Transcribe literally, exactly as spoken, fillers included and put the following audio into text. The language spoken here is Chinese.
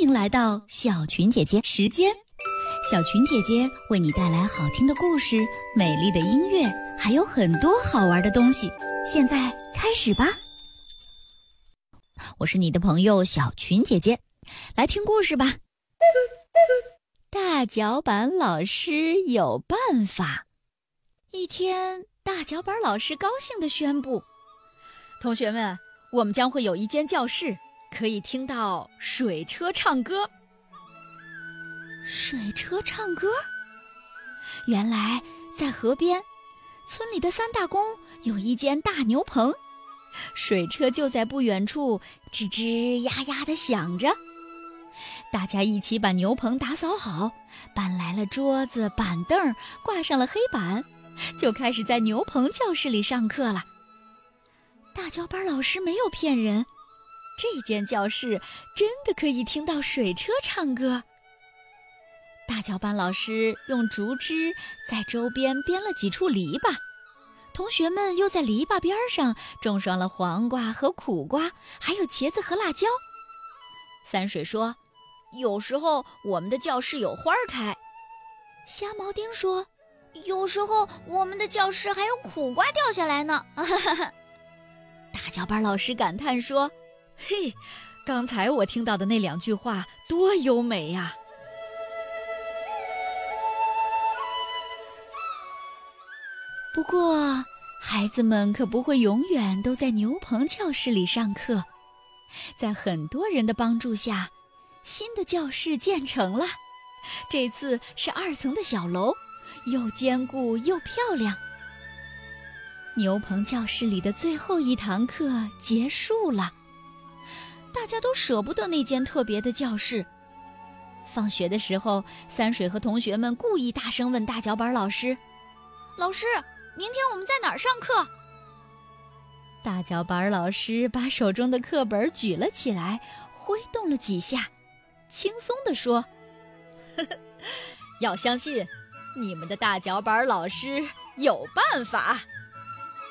迎来到小群姐姐时间。小群姐姐为你带来好听的故事、美丽的音乐，还有很多好玩的东西。现在开始吧。我是你的朋友小群姐姐，来听故事吧。大脚板老师有办法。一天，大脚板老师高兴地宣布， 同学们，我们将会有一间教室，可以听到水车唱歌。 水车唱歌？原来在河边，村里的三大公有一间大牛棚，水车就在不远处吱吱呀呀地响着。大家一起把牛棚打扫好，搬来了桌子板凳，挂上了黑板，就开始在牛棚教室里上课了。大脚板老师没有骗人，这间教室真的可以听到水车唱歌。大脚板老师用竹枝在周边编了几处篱笆，同学们又在篱笆边上种上了黄瓜和苦瓜，还有茄子和辣椒。三水说， 有时候我们的教室有花开。 瞎毛丁说， 有时候我们的教室还有苦瓜掉下来呢。 大脚板老师感叹说， 嘿，刚才我听到的那两句话多优美呀！ 不过，孩子们可不会永远都在牛棚教室里上课。在很多人的帮助下，新的教室建成了。这次是二层的小楼，又坚固又漂亮。牛棚教室里的最后一堂课结束了，大家都舍不得那间特别的教室。放学的时候，三水和同学们故意大声问大脚板老师， 老师，明天我们在哪儿上课？ 大脚板老师把手中的课本举了起来，挥动了几下，轻松地说， 呵呵，要相信你们的大脚板老师有办法。